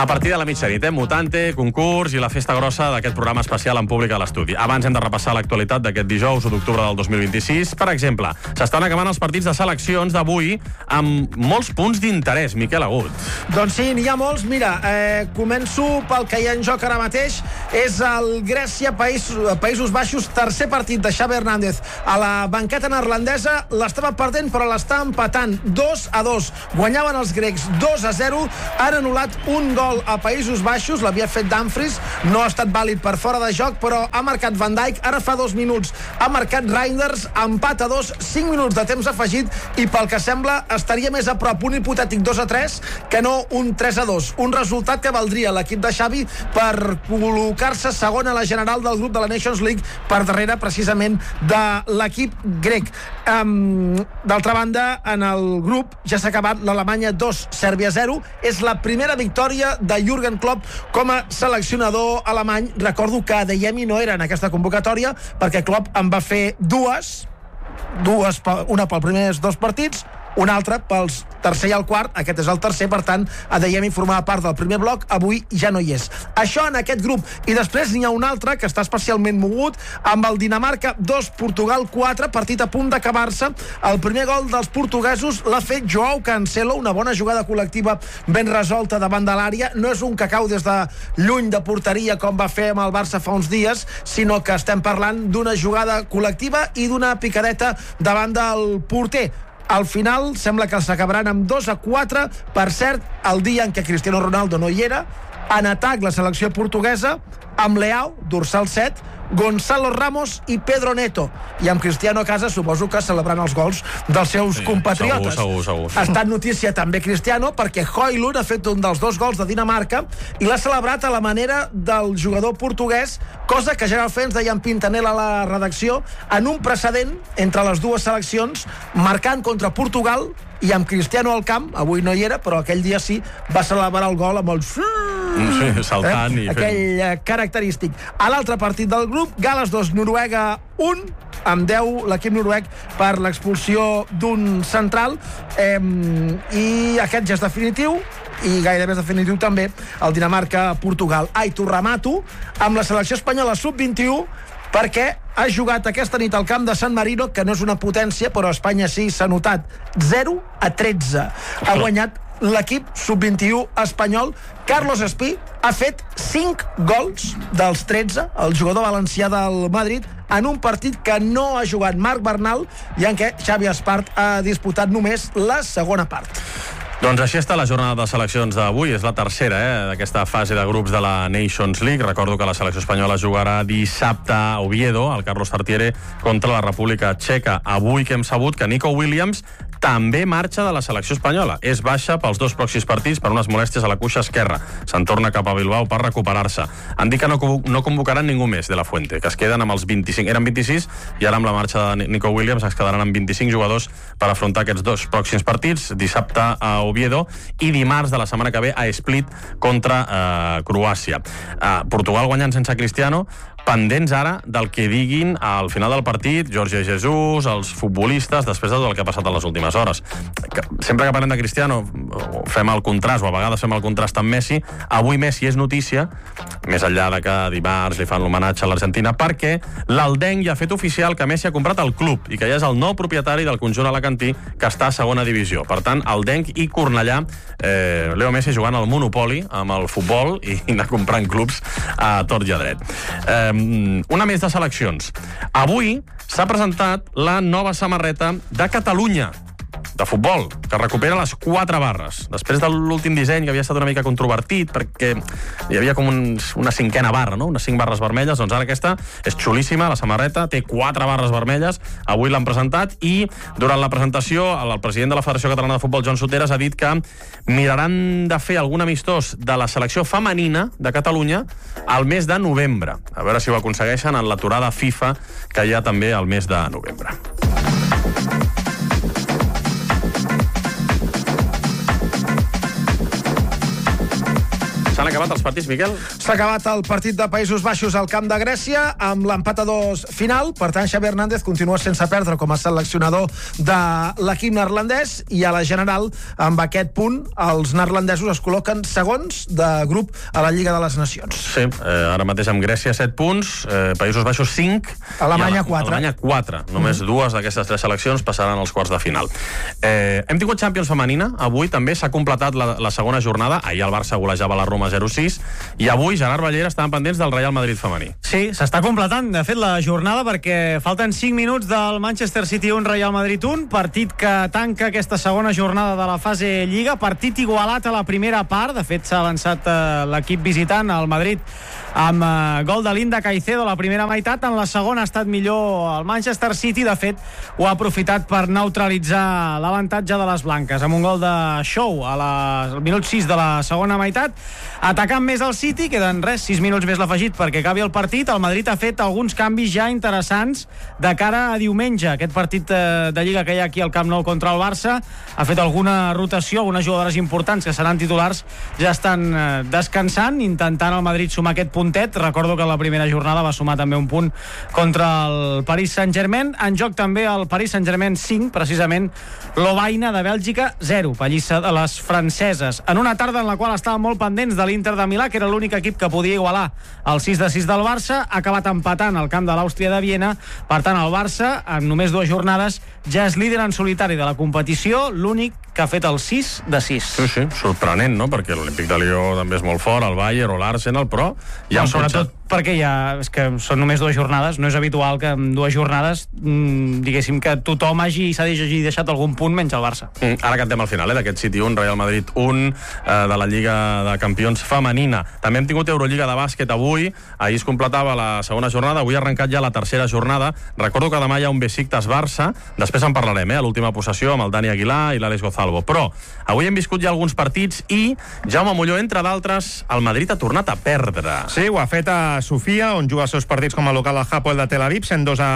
A partir de la mitjanit, Mutante, concurs i la festa grossa d'aquest programa especial en públic a l'estudi. Abans hem de repassar l'actualitat d'aquest dijous, 1 d'octubre del 2026. Per exemple, s'estan acabant els partits de seleccions d'avui amb molts punts d'interès. Miquel Agut. Doncs sí, n'hi ha molts. Mira, començo pel que hi ha en joc ara mateix. És el Grècia, Països Baixos, tercer partit de Xavi Hernández. A la banqueta neerlandesa l'estava perdent, però l'està empatant 2-2. Guanyaven els grecs 2-0. Han anul·lat un gol a Països Baixos, l'havia fet Dumfries, no ha estat vàlid per fora de joc, però ha marcat Van Dijk, ara fa 2 minuts ha marcat Reinders, empat a 2, 5 minuts de temps afegit, i pel que sembla estaria més a prop un hipotètic 2-3 que no un 3-2, un resultat que valdria l'equip de Xavi per col·locar-se segon a la general del grup de la Nations League, per darrere precisament de l'equip grec. D'altra banda, en el grup ja s'ha acabat l'Alemanya 2, Sèrbia 0, és la primera victòria de Jürgen Klopp com a seleccionador alemany. Recordo que Adeyemi no era en aquesta convocatòria perquè Klopp en va fer dues, una pels primers 2 partits, una altra pels tercer i el quart. Aquest és el tercer, per tant Adeyemi formava part del primer bloc, avui ja no hi és. Això en aquest grup. I després n'hi ha un altre que està especialment mogut, amb el Dinamarca 2, Portugal 4, partit a punt d'acabar-se. El primer gol dels portuguesos l'ha fet Joao Cancelo, una bona jugada col·lectiva ben resolta davant de l'àrea. No és un cacau des de lluny de porteria com va fer amb el Barça fa uns dies, sinó que estem parlant d'una jugada col·lectiva i d'una picadeta davant del porter. Al final sembla que s'acabaran amb 2-4. Per cert, el dia en què Cristiano Ronaldo no hi era, en atac la selecció portuguesa amb Leao, dorsal 7, Gonzalo Ramos i Pedro Neto, i amb Cristiano a casa suposo que celebrant els gols dels seus compatriotes. Segur. Ha estat notícia també Cristiano perquè Højlund ha fet un dels 2 gols de Dinamarca i l'ha celebrat a la manera del jugador portuguès, cosa que ja va fer, ens deia en Pintanel a la redacció, en un precedent entre les dues seleccions, marcant contra Portugal i amb Cristiano al camp. Avui no hi era, però aquell dia sí, va celebrar el gol amb el saltant i aquell característic. A l'altre partit del grup, Gal·les 2, Noruega 1, amb 10 l'equip noruec per l'expulsió d'un central, i aquest ja és definitiu, i gairebé és definitiu també el Dinamarca-Portugal. Aitor Ramato amb la selecció espanyola sub-21, perquè ha jugat aquesta nit al camp de San Marino, que no és una potència, però a Espanya sí s'ha notat, 0-13. Ha guanyat l'equip sub-21 espanyol. Carlos Espí ha fet 5 gols dels 13, el jugador valencià del Madrid, en un partit que no ha jugat Marc Bernal i en què Xavi Espart ha disputat només la segona part. Doncs així està la jornada de seleccions d'avui. És la tercera d'aquesta fase de grups de la Nations League. Recordo que la selecció espanyola jugarà dissabte a Oviedo, al Carlos Tartiere, contra la República Txeca. Avui que hem sabut que Nico Williams també marxa de la selecció espanyola. És baixa pels 2 pròxims partits per unes molèsties a la cuixa esquerra. Se'n torna cap a Bilbao per recuperar-se. Han dit que no convocaran ningú més de la Fuente, que es queden amb els 25. Eren 26 i ara amb la marxa de Nico Williams es quedaran amb 25 jugadors per afrontar aquests 2 pròxims partits, dissabte a Oviedo i dimarts de la setmana que ve a Split contra Croàcia. Portugal guanyant sense Cristiano, pendents ara del que diguin al final del partit Jorge Jesus, els futbolistes, després de tot el que ha passat a les últimes hores. Sempre que parlem de Cristiano fem el contrast, o a vegades fem el contrast amb Messi. Avui Messi és notícia, més enllà de que dimarts li fan l'homenatge a l'Argentina, perquè l'Aldenc ja ha fet oficial que Messi ha comprat el club i que ja és el nou propietari del conjunt alacantí, que està a segona divisió. Per tant, Aldenc i Cornellà, Leo Messi jugant al Monopoli amb el futbol i anar comprant clubs a tort i a dret. Una més de seleccions. Avui s'ha presentat la nova samarreta de Catalunya de futbol, que recupera les 4 barres. Després de l'últim disseny, que havia estat una mica controvertit, perquè hi havia com una 5a barra, no? Unes 5 barres vermelles, doncs ara aquesta és xulíssima, la samarreta, té 4 barres vermelles, avui l'han presentat, i durant la presentació el president de la Federació Catalana de Futbol, Joan Soteras, ha dit que miraran de fer algun amistós de la selecció femenina de Catalunya al mes de novembre. A veure si ho aconsegueixen en l'aturada FIFA que hi ha també al mes de novembre. S'han acabat els partits, Miquel? S'ha acabat el partit de Països Baixos al camp de Grècia amb l'empat a 2 final. Per tant, Xavi Hernández continua sense perdre com a seleccionador de l'equip neerlandès i a la general, amb aquest punt, els neerlandesos es col·loquen segons de grup a la Lliga de les Nacions. Sí, ara mateix amb Grècia 7 punts, Països Baixos 5, Alemanya 4. Alemanya 4. Només dues d'aquestes 3 seleccions passaran als quarts de final. Hem tingut Champions femenina, avui també s'ha completat la segona jornada. Ahir el Barça golejava la Roma 0-6 i avui Gerard Ballera estaven pendents del Real Madrid femení. Sí, s'està completant, de fet, la jornada perquè falten 5 minuts del Manchester City 1, Real Madrid 1, partit que tanca aquesta segona jornada de la fase Lliga, partit igualat a la primera part. De fet, s'ha avançat l'equip visitant, el Madrid, amb gol de Linda Caicedo a la primera meitat. En la segona ha estat millor el Manchester City, de fet, ho ha aprofitat per neutralitzar l'avantatge de les blanques, amb un gol de Show al minut 6 de la segona meitat. Atacant més el City, queden 6 minuts més l'afegit perquè acabi el partit. El Madrid ha fet alguns canvis ja interessants de cara a diumenge, aquest partit de Lliga que hi ha aquí al Camp Nou contra el Barça. Ha fet alguna rotació, algunes jugadores importants que seran titulars ja estan descansant, intentant el Madrid sumar aquest puntet. Recordo que en la primera jornada va sumar també un punt contra el Paris Saint-Germain. En joc també el Paris Saint-Germain 5, precisament Lovaina de Bèlgica 0, pallissa de les franceses. En una tarda en la qual estaven molt pendents de l'Inter de Milà, que era l'únic equip que podia igualar el 6-6 del Barça, ha acabat empatant al camp de l'Àustria de Viena. Per tant, el Barça, en només 2 jornades, ja és líder en solitari de la competició, l'únic que ha fet el 6-6. Sí, sorprenent, no? Perquè l'Olímpic de Lió també és molt fort, el Bayern o l'Arsenal, però ja sobretot perquè és que són només 2 jornades. No és habitual que en 2 jornades diguéssim que tothom s'hagi deixat algun punt menys el Barça. Ara cantem al final, d'aquest City 1, Real Madrid 1, de la Lliga de Campions femenina. També hem tingut Eurolliga de bàsquet avui. Ahir es completava la segona jornada, avui ha arrencat ja la tercera jornada. Recordo que demà hi ha un Besiktas-Barça, després en parlarem, a l'última possessió amb el Dani Aguilar i l'Àlex Gozalvo. Però avui hem viscut ja alguns partits i Jaume Molló, entre d'altres, el Madrid ha tornat a perdre. Sí, ho ha fet a Sofia, on juga els seus partits com a local al Hapoel de Tel Aviv,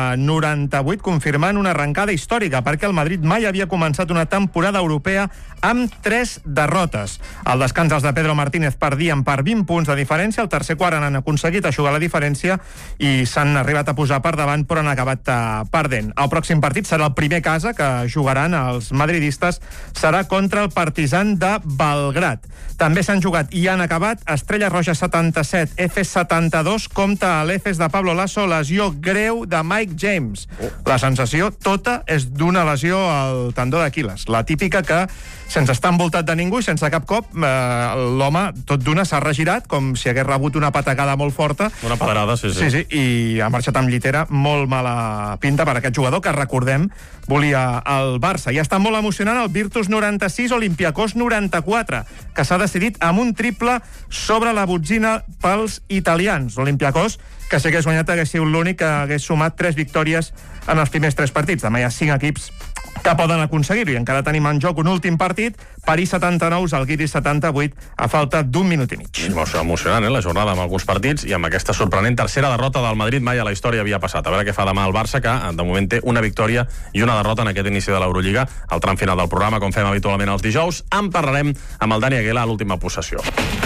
102-98, confirmant una arrencada històrica, perquè el Madrid mai havia començat una temporada europea amb 3 derrotes. Al descans, els de Pedro Martínez perdien per 20 punts de diferència, al tercer quart han aconseguit eixugar la diferència i s'han arribat a posar per davant, però han acabat perdent. El pròxim partit serà el primer casa que jugaran els madridistes, serà contra el Partizan de Belgrad. També s'han jugat i han acabat Estrella Roja 77, Efes 72, compta a l'Efes de Pablo Lasso, lesió greu de Mike James. La sensació tota és d'una lesió al tendó d'Aquil·les, la típica que sense estar envoltat de ningú i sense cap cop l'home tot d'una s'ha regirat com si hagués rebut una patacada molt forta. Una pedrada, sí. Sí, i ha marxat amb llitera. Molt mala pinta per aquest jugador que, recordem, volia el Barça. I està molt emocionant el Virtus 96, Olympiacos 94, que s'ha decidit amb un triple sobre la botzina pels italians. L'Olympiacos, que si hagués guanyat hagués sigut l'únic que hagués sumat 3 victòries en els primers 3 partits. Demà hi ha 5 equips que poden aconseguir-ho i encara tenim en joc un últim partit, París 79, Žalgiris 78, a falta d'1 minut i mig. Emocionant, la jornada amb alguns partits i amb aquesta sorprenent tercera derrota del Madrid. Mai a la història havia passat. A veure què fa demà el Barça, que de moment té una victòria i una derrota en aquest inici de l'Eurolliga. Al tram final del programa, com fem habitualment els dijous, en parlarem amb el Dani Aguilar a l'última possessió.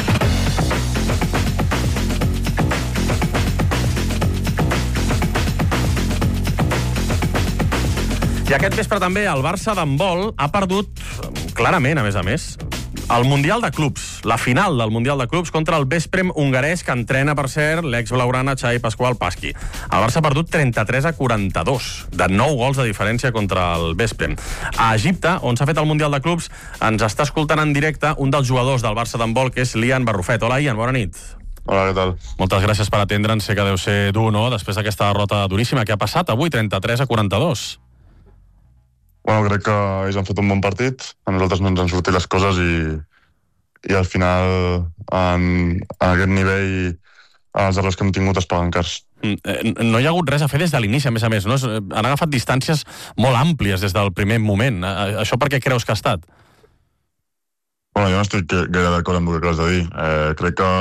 I aquest vespre també el Barça d'handbol ha perdut clarament, a més, el Mundial de Clubs, la final del Mundial de Clubs contra el Veszprém hongarès, que entrena, per cert, l'ex-blaugrana Xavi Pasqual Pasqui. El Barça ha perdut 33-42, de 9 gols de diferència contra el Veszprém. A Egipte, on s'ha fet el Mundial de Clubs, ens està escoltant en directe un dels jugadors del Barça d'handbol, que és Lian Barrufet. Hola, Ian, bona nit. Hola, què tal? Moltes gràcies per atendre'ns. Sé que deu ser dur, no?, després d'aquesta derrota duríssima. Què ha passat avui, 33-42? Bueno, crec que ells han fet un bon partit, a nosaltres no ens han sortit les coses i al final en aquest nivell els errors que hem tingut es paguen cars. No hi ha hagut res a fer des de l'inici, a més, no? Han agafat distàncies molt àmplies des del primer moment. Això per què creus que ha estat? Bueno, jo no estic gaire d'acord amb el que acabes de dir. Crec que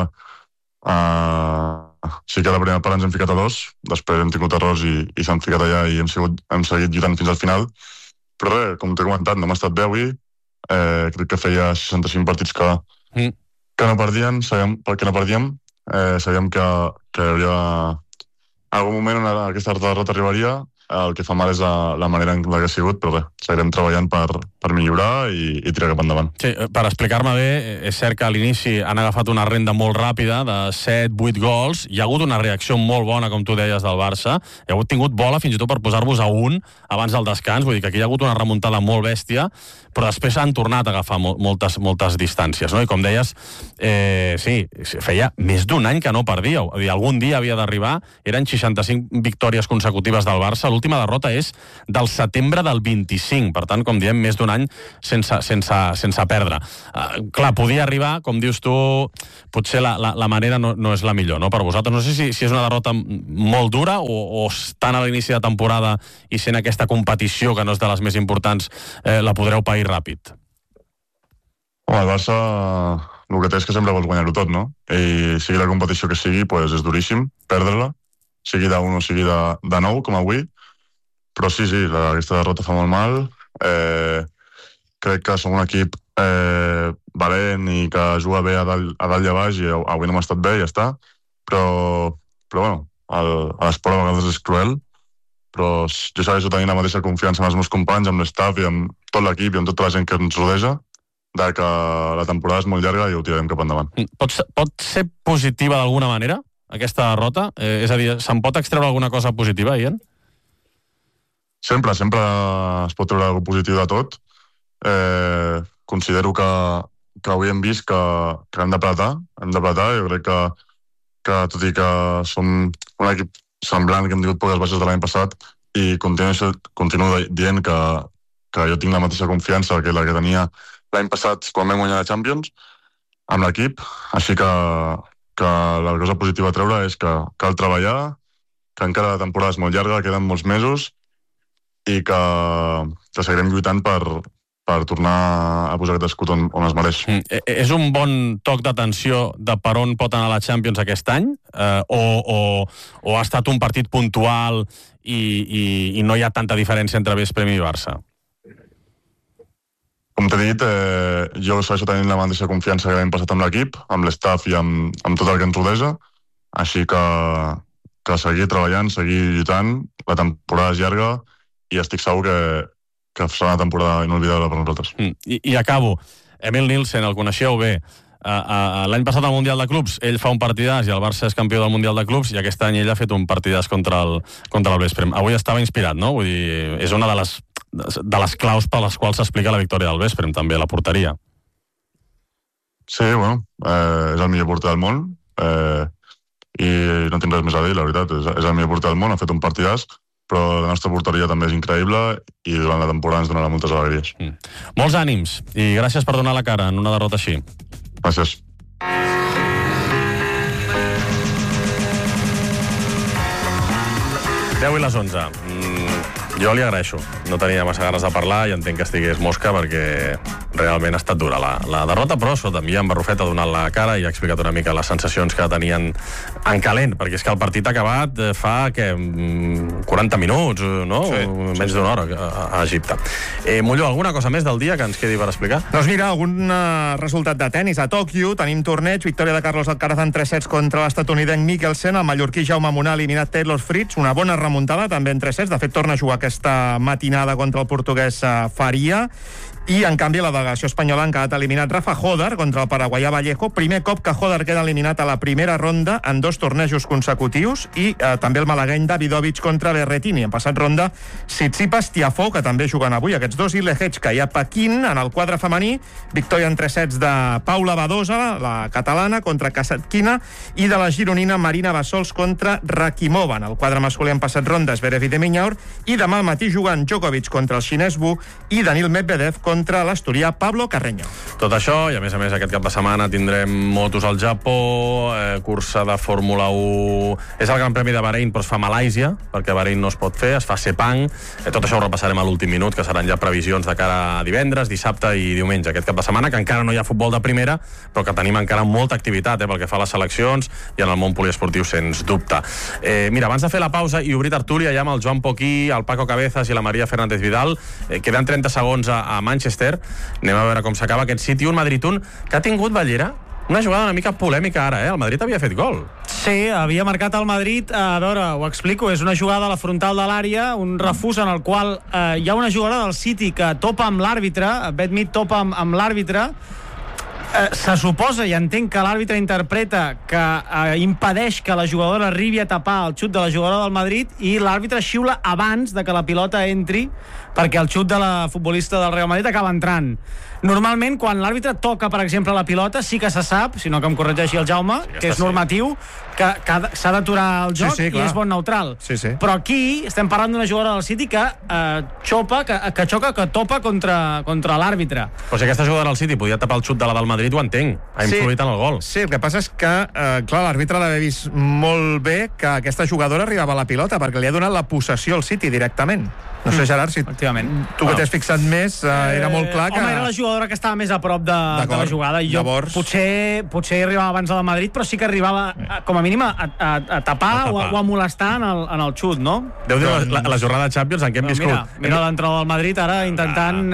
sí que a la primera part ens hem ficat a 2, després hem tingut errors i s'han ficat allà i hem seguit lluitant fins al final. Però res, com t'he comentat, no m'ha estat bé avui. Crec que feia 65 partits que que no perdíem, sabíem que hi hauria algun moment on aquesta derrota arribaria. El que fa mal és la manera en què ha sigut, però bé, seguirem treballant per millorar i tirar cap endavant. Sí, per explicar-me bé, és cert que a l'inici han agafat una renda molt ràpida de 7-8 gols, hi ha hagut una reacció molt bona, com tu deies, del Barça, hi ha hagut tingut bola fins i tot per posar-vos a un abans del descans, vull dir que aquí hi ha hagut una remuntada molt bèstia, però després han tornat a agafar moltes distàncies, no? I com deies, sí, feia més d'un any que no perdíeu, algun dia havia d'arribar, eren 65 victòries consecutives del Barça, l'última derrota és del setembre del 25, per tant, com diem, més d'un any sense perdre. Clar, podia arribar, com dius tu, potser la manera no és la millor, no?, per vosaltres. No sé si és una derrota molt dura o estan a l'inici de temporada i sent aquesta competició, que no és de les més importants, la podreu pair ràpid. Home, el Barça el que té és que sempre vols guanyar-ho tot, no? I sigui la competició que sigui, pues és duríssim perdre-la, sigui d'1 o sigui de 9, com avui. Però sí, aquesta derrota fa molt mal. Crec que som un equip valent i que juga bé a dalt i a baix, i avui no hem estat bé, ja està. Però bueno, l'esport a vegades és cruel, però jo segueixo tenint la mateixa confiança en els meus companys, amb l'estaf i amb tot l'equip i amb tota la gent que ens rodeja, de que la temporada és molt llarga i ho tirarem cap endavant. Pot ser positiva d'alguna manera, aquesta derrota? És a dir, se'n pot extreure alguna cosa positiva, Ian? Sempre es pot treure alguna cosa positiu de tot. Considero que avui hem vist que hem d'apretar. Jo crec que tot i que som un equip semblant, que hem tingut poques baixes de l'any passat, i continuo dient que jo tinc la mateixa confiança que la que tenia l'any passat quan vam guanyar la Champions amb l'equip, així que la cosa positiva a treure és que cal treballar, que encara la temporada és molt llarga, queden molts mesos, i que seguirem lluitant per tornar a posar aquest escut on es mereix. És un bon toc d'atenció de per on pot anar la Champions aquest any? O ha estat un partit puntual i no hi ha tanta diferència entre Veszprém i Barça? Com t'he dit, jo segueixo tenint la mateixa confiança que l'any passat amb l'equip, amb l'estaf i amb tot el que ens rodeja, així que seguir treballant, seguir lluitant, la temporada és llarga i estic segur que serà una temporada inolvidable per nosaltres. I acabo. Emil Nielsen, el coneixeu bé. L'any passat al Mundial de Clubs ell fa un partidàs i el Barça és campió del Mundial de Clubs, i aquest any ell ha fet un partidàs contra el Veszprém. Avui estava inspirat, no? Vull dir, és una de les claus per les quals s'explica la victòria del Veszprém, també, a la porteria. Sí, bueno, és el millor porter del món, i no tinc res més a dir, la veritat. És el millor porter del món, ha fet un partidàs, però la nostra porteria també és increïble i durant la temporada ens donarà moltes alegries. Molts ànims i gràcies per donar la cara en una derrota així. Gràcies. 10 i les 11. Jo li agraeixo. No tenia massa ganes de parlar i entenc que estigués mosca perquè realment ha estat dura la derrota, però també en Barrufet ha donat la cara i ha explicat una mica les sensacions que tenien en calent, perquè és que el partit ha acabat fa 40 minuts, no? Sí, menys d'una hora a Egipte. Molló, alguna cosa més del dia que ens quedi per explicar? Doncs mira, algun resultat de tennis. A Tòquio tenim torneig, victòria de Carlos Alcaraz en 3 sets contra l'estatunidenc Mikkelsen, el mallorquí Jaume Munar ha eliminat Taylor Fritz, una bona remuntada també en 3 sets, de fet torna a jugar aquesta matinada contra el portuguès Faria. I, en canvi, la delegació espanyola ha quedat eliminat Rafa Jódar contra el paraguaià Vallejo. Primer cop que Jódar queda eliminat a la primera ronda en 2 tornejos consecutius, i també el malagueny Davidovich contra Berrettini. En passat ronda, Tsitsipas, Tiafoe, que també juguen avui aquests dos, i Lehečka. I a Pequín, en el quadre femení, victòria en 3 sets de Paula Badosa, la catalana, contra Kasatkina, i de la gironina Marina Bassols contra Rakimova. En el quadre masculí han passat rondes Zverev i de Minaur, i demà al matí jugant Djokovic contra el xinès Wu i Daniil Medvedev contra l'asturià Pablo Carreño. Tot això, i a més aquest cap de setmana tindrem motos al Japó, cursa de Fórmula 1... És el Gran Premi de Bahrein, però es fa a Malàisia, perquè a Bahrein no es pot fer, es fa a Sepang. Tot això ho repassarem a l'últim minut, que seran ja previsions de cara a divendres, dissabte i diumenge, aquest cap de setmana, que encara no hi ha futbol de primera, però que tenim encara molta activitat, pel que fa a les seleccions i en el món poliesportiu, sens dubte. Mira, abans de fer la pausa i obrir tertúlia ja amb el Joan Poquí, el Paco Cabezas i la Maria Fernández Vidal, queden 30 segons a Manchester. Anem a veure com s'acaba aquest City, un Madrid 1 que ha tingut, Ballera, Una jugada una mica polèmica ara, El Madrid havia fet gol. Sí, havia marcat el Madrid. A veure, ho explico, és una jugada a la frontal de l'àrea, un refús en el qual hi ha una jugadora del City que topa amb l'àrbitre, Bet Mead topa amb l'àrbitre. Se suposa, i entenc que l'àrbitre interpreta que impedeix que la jugadora arribi a tapar el xut de la jugadora del Madrid, i l'àrbitre xiula abans de que la pilota entri, perquè el xut de la futbolista del Real Madrid acaba entrant. Normalment, quan l'àrbitre toca, per exemple, la pilota, sí que se sap, si no que em corregeixi el Jaume, que és normatiu, que s'ha d'aturar el joc, i és bon neutral. Però aquí estem parlant d'una jugadora del City que que topa contra l'àrbitre. Però si aquesta jugadora del City podia tapar el xut de la del Madrid, ho entenc. Ha influït en el gol. Sí, el que passa és que, clar, l'àrbitre l'ha vist molt bé que aquesta jugadora arribava a la pilota, perquè li ha donat la possessió al City directament. No sé, Gerard, si tu que t'has fixat més, era molt clar que... Home, era la jugadora que estava més a prop de la jugada. Jo potser arribava abans a la Madrid, però sí que arribava, com a mínim, a tapar o a molestar en el xut, no? Deu dir la jornada de Champions en què hem viscut. Mira l'entrada del Madrid ara intentant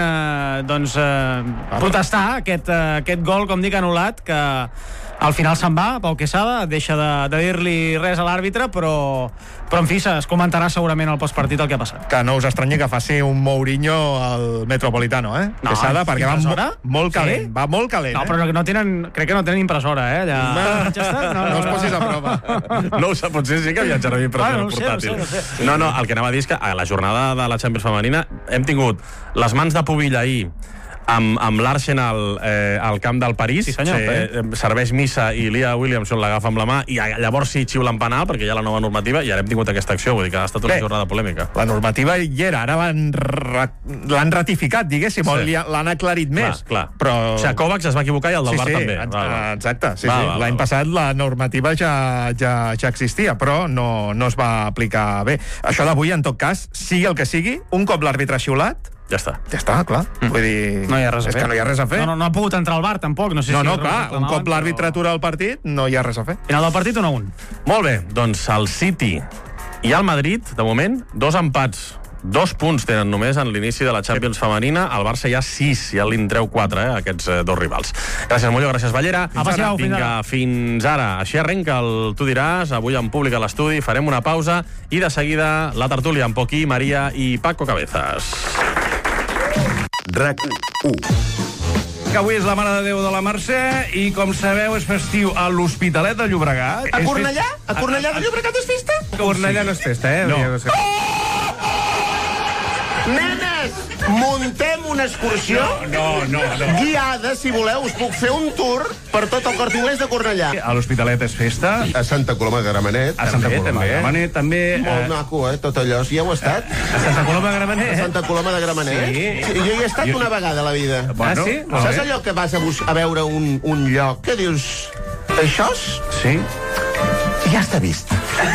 protestar aquest gol, com dic, anul·lat, que al final se'n va, Pau Quesada, deixa de dir-li res a l'àrbitre, però en fi, es comentarà segurament al postpartit el que ha passat. Que no us estranyi que faci un Mourinho al Metropolitano, Quesada, perquè va molt calent. Va molt calent, No, però crec que no tenen impressora, allà a Manchester. No us posis a prova. No ho sap, potser sí que havien servit impressora portàtil. No, el que anava a dir és que a la jornada de la Champions femenina hem tingut les mans de Pubilla ahir amb l'Arsenal al camp del París. Sí, senyor. Serveix missa i Lia Williamson l'agafa amb la mà i llavors sí xiulen penal perquè hi ha la nova normativa i ara hem tingut aquesta acció, vull dir que ha estat una jornada polèmica. La normativa hi era, ara l'han ratificat, diguéssim, l'han aclarit més. Clar. Però... O sigui, Kovacs es va equivocar i el del Bar també. Exacte, l'any passat la normativa ja existia, però no es va aplicar bé. Això d'avui, en tot cas, sigui el que sigui, un cop l'àrbitre ha xiulat, ja està, clar. Vull dir... No hi ha res a fer. És que no hi ha res a fer. No ha pogut entrar al bar, tampoc. No, clar, un cop l'àrbitre atura el partit, no hi ha res a fer. Final del partit, 1-1. Molt bé, doncs el City i el Madrid, de moment, 2 empats. 2 punts tenen només en l'inici de la Champions femenina. Al Barça hi ha 6, ja li'n treu 4, aquests 2 rivals. Gràcies, Molló, gràcies, Ballera. Vinga, fins ara. Així arrenca el Tu diràs, avui en públic a l'estudi. Farem una pausa i de seguida la tertúlia amb Poquí, Maria i Paco Cabezas. RAC1. Que avui és la Mare de Déu de la Mercè i, com sabeu, és festiu a l'Hospitalet de Llobregat. A Cornellà? A Cornellà de Llobregat és festa? Cornellà no és festa, No. Nenes, muntem una excursió guiada, si voleu, us puc fer un tour per tot el Corte Inglés de Cornellà. A l'Hospitalet és festa. A Santa Coloma de Gramenet. A Santa Coloma de Gramenet, també. Molt maco, tot allò. Ja heu estat? A Santa Coloma de Gramenet? A Santa Coloma de Gramenet? Sí. Jo hi he estat una vegada a la vida. Bueno, sí? Saps allò que vas a veure un lloc que dius... Això? Sí. Ja està vist.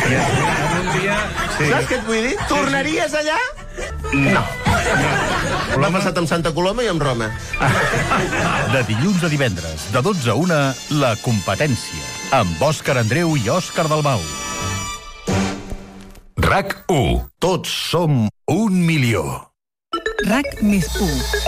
Saps què et vull dir? Tornaries allà? No. M'ha passat amb Santa Coloma i amb Roma. De dilluns a divendres, de 12 a 1, La Competència, amb Òscar Andreu i Òscar Dalmau. RAC1. Tots som 1 milió. RAC+1.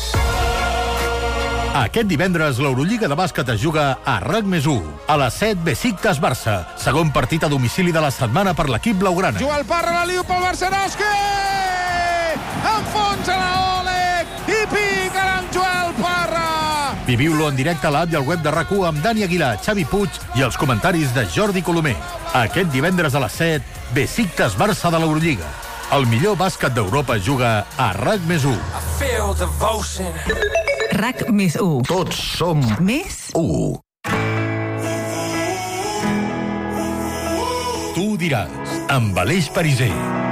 Aquest divendres l'Eurolliga de bàsquet es juga a RAC+1. A les 7, Besiktas Barça. Segon partit a domicili de la setmana per l'equip blaugrana. Joel Parra, la liu pel Barceroski! Enfonsa la Oleg i pica amb Joel Parra! Viviu-lo en directe a l'app i al web de RAC1 amb Dani Aguilar, Xavi Puig i els comentaris de Jordi Colomer. Aquest divendres a les 7, Besiktas Barça de l'Eurolliga. El millor bàsquet d'Europa juga a RAC+1. RAC+1. Tots som Més 1. Tu diràs, amb Aleix Pariser.